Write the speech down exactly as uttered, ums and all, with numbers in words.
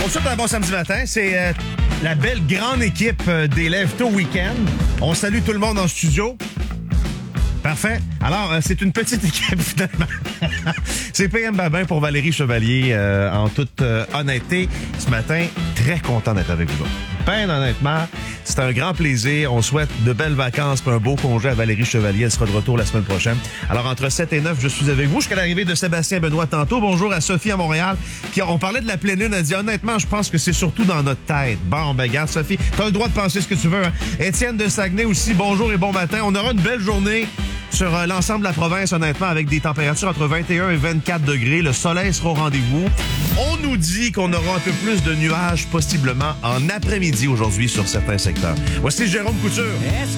On souhaite un bon samedi matin. C'est euh, la belle grande équipe euh, des Lève-Tôt Week-end. On salue tout le monde en studio. Parfait. Alors, euh, c'est une petite équipe, finalement. C'est P M Babin pour Valérie Chevalier, euh, en toute euh, honnêteté. Ce matin, très content d'être avec vous. Ben honnêtement, c'est un grand plaisir. On souhaite de belles vacances et un beau congé à Valérie Chevalier. Elle sera de retour la semaine prochaine. Alors, entre sept et neuf, je suis avec vous jusqu'à l'arrivée de Sébastien Benoît tantôt. Bonjour à Sophie à Montréal. Qui, on parlait de la pleine lune. Elle dit, honnêtement, je pense que c'est surtout dans notre tête. Bon, ben, regarde, Sophie, t'as le droit de penser ce que tu veux. Hein? Étienne de Saguenay aussi, bonjour et bon matin. On aura une belle journée sur euh, l'ensemble de la province, honnêtement, avec des températures entre vingt et un et vingt-quatre degrés. Le soleil sera au rendez-vous. On nous dit qu'on aura un peu plus de nuages, possiblement en après-midi aujourd'hui sur certains secteurs. Voici Jérôme Couture.